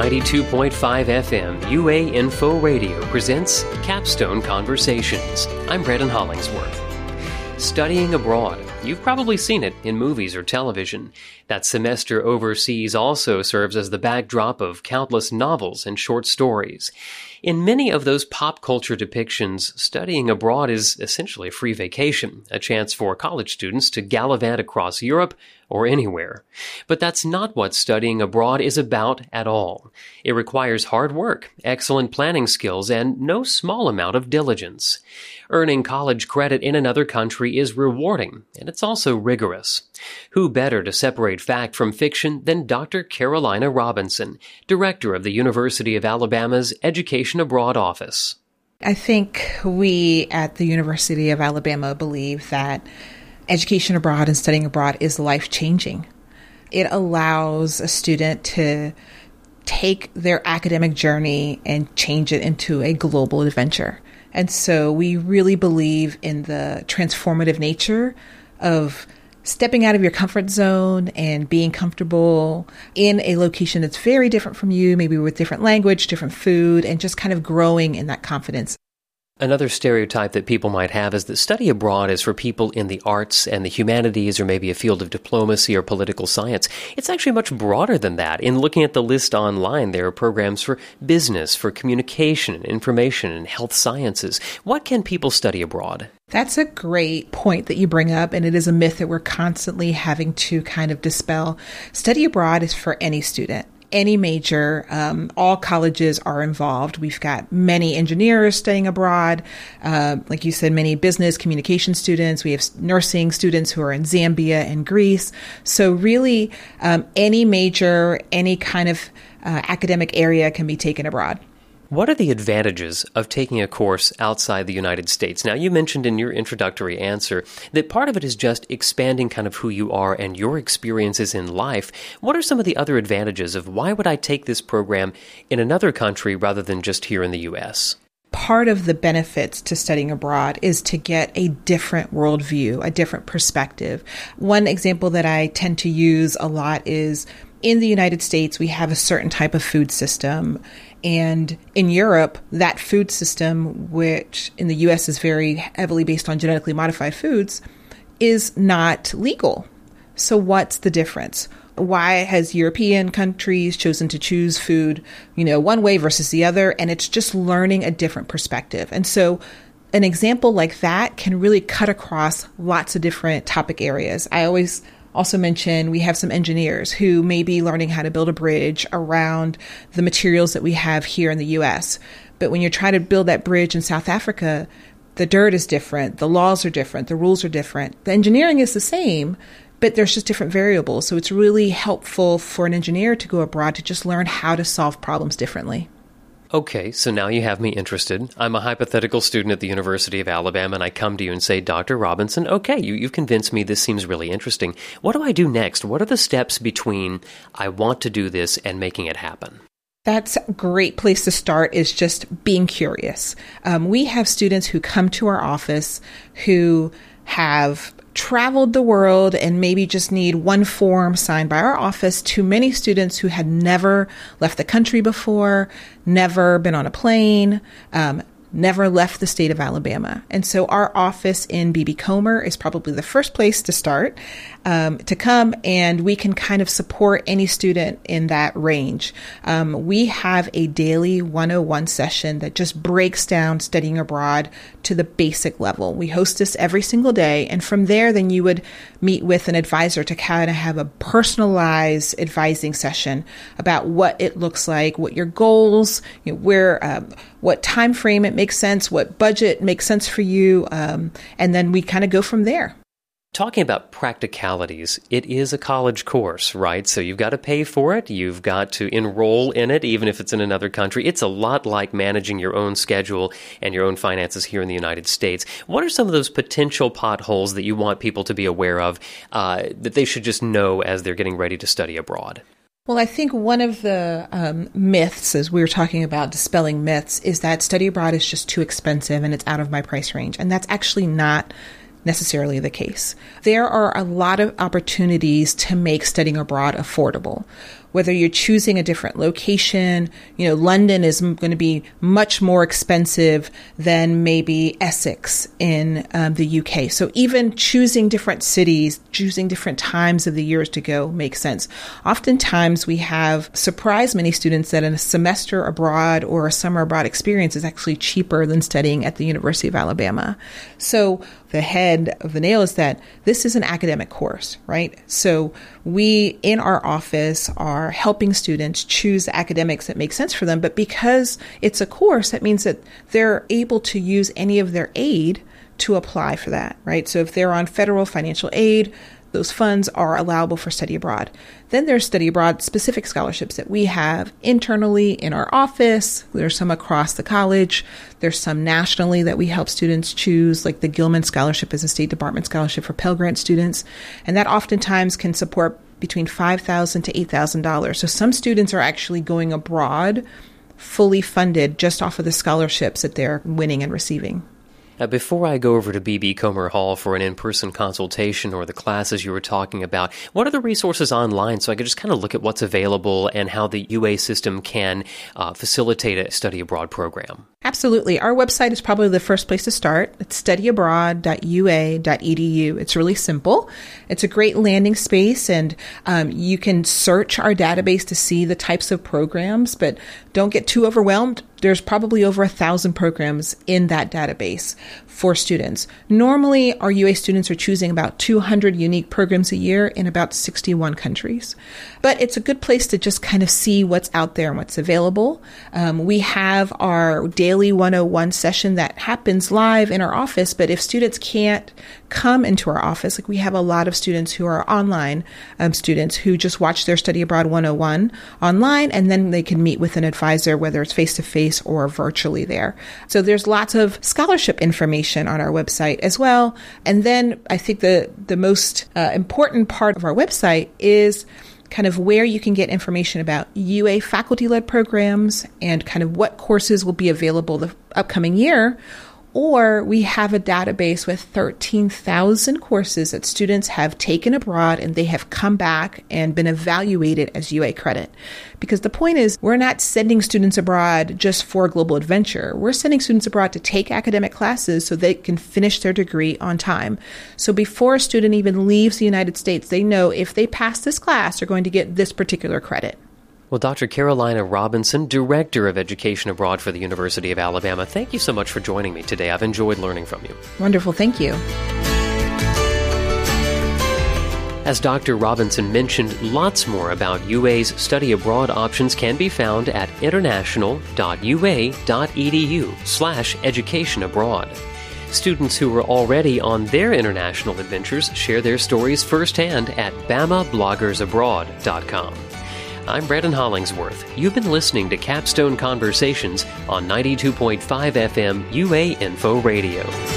92.5 FM UA Info Radio presents Capstone Conversations. I'm Brandon Hollingsworth. Studying abroad. You've probably seen it in movies or television. That semester overseas also serves as the backdrop of countless novels and short stories. In many of those pop culture depictions, studying abroad is essentially a free vacation, a chance for college students to gallivant across Europe or anywhere. But that's not what studying abroad is about at all. It requires hard work, excellent planning skills, and no small amount of diligence. Earning college credit in another country is rewarding, and it's also rigorous. Who better to separate fact from fiction than Dr. Carolina Robinson, director of the University of Alabama's Education Abroad Office? I think we at the University of Alabama believe that education abroad and studying abroad is life-changing. It allows a student to take their academic journey and change it into a global adventure. And so we really believe in the transformative nature of stepping out of your comfort zone and being comfortable in a location that's very different from you, maybe with different language, different food, and just kind of growing in that confidence. Another stereotype that people might have is that study abroad is for people in the arts and the humanities or maybe a field of diplomacy or political science. It's actually much broader than that. In looking at the list online, there are programs for business, for communication, information, and health sciences. What can people study abroad? That's a great point that you bring up, and it is a myth that we're constantly having to kind of dispel. Study abroad is for any student. Any major, all colleges are involved. We've got many engineers studying abroad. Like you said, many business communication students. We have nursing students who are in Zambia and Greece. So really, any major, any kind of academic area can be taken abroad. What are the advantages of taking a course outside the United States? Now, you mentioned in your introductory answer that part of it is just expanding kind of who you are and your experiences in life. What are some of the other advantages of why would I take this program in another country rather than just here in the U.S.? Part of the benefits to studying abroad is to get a different worldview, a different perspective. One example that I tend to use a lot is in the United States, we have a certain type of food system. And in Europe, that food system, which in the U.S. is very heavily based on genetically modified foods, is not legal. So what's the difference? Why has European countries chosen to choose food, one way versus the other? And it's just learning a different perspective. And so an example like that can really cut across lots of different topic areas. I always also mention we have some engineers who may be learning how to build a bridge around the materials that we have here in the U.S. But when you're trying to build that bridge in South Africa, the dirt is different, the laws are different, the rules are different. The engineering is the same, but there's just different variables. So it's really helpful for an engineer to go abroad to just learn how to solve problems differently. Okay, so now you have me interested. I'm a hypothetical student at the University of Alabama, and I come to you and say, Dr. Robinson, okay, you've convinced me this seems really interesting. What do I do next? What are the steps between I want to do this and making it happen? That's a great place to start, is just being curious. We have students who come to our office who have traveled the world and maybe just need one form signed by our office, to many students who had never left the country before, never been on a plane, never left the state of Alabama. And so our office in B.B. Comer is probably the first place to start, to come, and we can kind of support any student in that range. We have a daily 101 session that just breaks down studying abroad to the basic level. We host this every single day. And from there, then you would meet with an advisor to kind of have a personalized advising session about what it looks like, what your goals, what time frame it makes sense, what budget makes sense for you. And then we kind of go from there. Talking about practicalities, it is a college course, right? So you've got to pay for it. You've got to enroll in it, even if it's in another country. It's a lot like managing your own schedule and your own finances here in the United States. What are some of those potential potholes that you want people to be aware of that they should just know as they're getting ready to study abroad? Well, I think one of the myths, as we were talking about dispelling myths, is that study abroad is just too expensive and it's out of my price range. And that's actually not necessarily the case. There are a lot of opportunities to make studying abroad affordable. whether you're choosing a different location. London is going to be much more expensive than maybe Essex in the UK. So even choosing different cities, choosing different times of the years to go makes sense. Oftentimes we have surprised many students that a semester abroad or a summer abroad experience is actually cheaper than studying at the University of Alabama. So the head of the nail is that this is an academic course, right? So we in our office are helping students choose academics that make sense for them. But because it's a course, that means that they're able to use any of their aid to apply for that, right? So if they're on federal financial aid, those funds are allowable for study abroad. Then there's study abroad specific scholarships that we have internally in our office. There's some across the college. There's some nationally that we help students choose, like the Gilman Scholarship is a State Department scholarship for Pell Grant students. And that oftentimes can support between $5,000 to $8,000. So some students are actually going abroad fully funded just off of the scholarships that they're winning and receiving. Before I go over to B.B. Comer Hall for an in-person consultation or the classes you were talking about, what are the resources online so I could just kind of look at what's available and how the UA system can facilitate a study abroad program? Absolutely. Our website is probably the first place to start. It's studyabroad.ua.edu. It's really simple. It's a great landing space, and you can search our database to see the types of programs, but don't get too overwhelmed. There's probably over 1,000 programs in that database for students. Normally, our UA students are choosing about 200 unique programs a year in about 61 countries. But it's a good place to just kind of see what's out there and what's available. We have our daily 101 session that happens live in our office, but if students can't come into our office, like we have a lot of students who are online students who just watch their Study Abroad 101 online, and then they can meet with an advisor, whether it's face-to-face or virtually there. So there's lots of scholarship information on our website as well. And then I think the most important part of our website is kind of where you can get information about UA faculty-led programs and kind of what courses will be available the upcoming year. Or we have a database with 13,000 courses that students have taken abroad and they have come back and been evaluated as UA credit. Because the point is, we're not sending students abroad just for global adventure. We're sending students abroad to take academic classes so they can finish their degree on time. So before a student even leaves the United States, they know if they pass this class, they're going to get this particular credit. Well, Dr. Carolina Robinson, Director of Education Abroad for the University of Alabama, thank you so much for joining me today. I've enjoyed learning from you. Wonderful. Thank you. As Dr. Robinson mentioned, lots more about UA's study abroad options can be found at international.ua.edu/education abroad. Students who are already on their international adventures share their stories firsthand at bamabloggersabroad.com. I'm Brandon Hollingsworth. You've been listening to Capstone Conversations on 92.5 FM UA Info Radio.